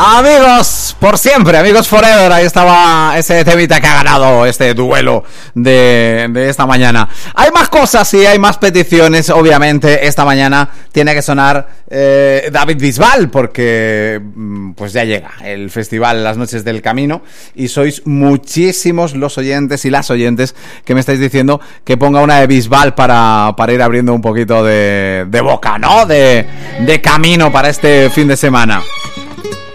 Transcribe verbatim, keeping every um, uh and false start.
Amigos, por siempre, amigos forever. Ahí estaba ese temita que ha ganado este duelo de, de esta mañana. Hay más cosas y hay más peticiones. Obviamente esta mañana tiene que sonar eh, David Bisbal, porque pues ya llega el festival Las Noches del Camino y sois muchísimos los oyentes y las oyentes que me estáis diciendo que ponga una de Bisbal para, para ir abriendo un poquito de, de boca, ¿no? De, de camino para este fin de semana.